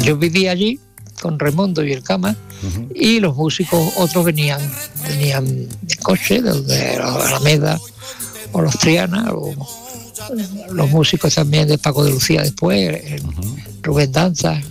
yo vivía allí con Raimundo y el Cama, y los músicos, otros venían en coche desde la Alameda o los Triana, o los músicos también de Paco de Lucía después, Rubén Dantas.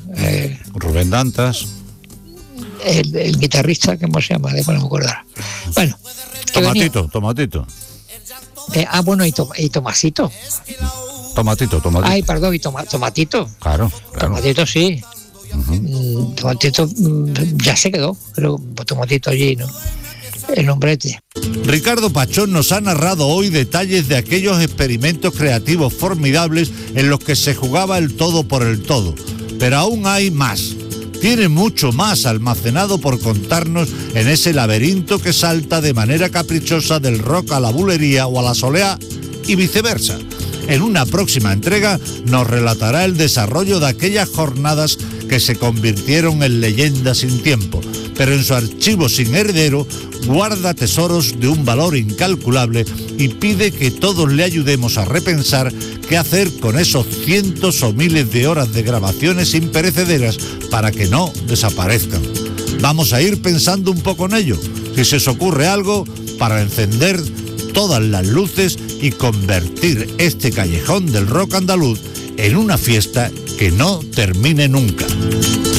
El guitarrista, ¿cómo se llama? Después no me acuerdo. Bueno. Tomatito. Bueno, y Tomasito. Tomatito. Ay, perdón, y Tomatito. Claro. Tomatito, sí. Tomatito ya se quedó, pero Tomatito allí, ¿no? El hombrete. Ricardo Pachón nos ha narrado hoy detalles de aquellos experimentos creativos formidables en los que se jugaba el todo por el todo. Pero aún hay más. Tiene mucho más almacenado por contarnos en ese laberinto que salta de manera caprichosa del rock a la bulería o a la soleá y viceversa. En una próxima entrega nos relatará el desarrollo de aquellas jornadas que se convirtieron en leyendas sin tiempo, pero en su archivo sin heredero guarda tesoros de un valor incalculable y pide que todos le ayudemos a repensar qué hacer con esos cientos o miles de horas de grabaciones imperecederas para que no desaparezcan. Vamos a ir pensando un poco en ello, si se os ocurre algo, para encender todas las luces y convertir este callejón del rock andaluz en una fiesta que no termine nunca.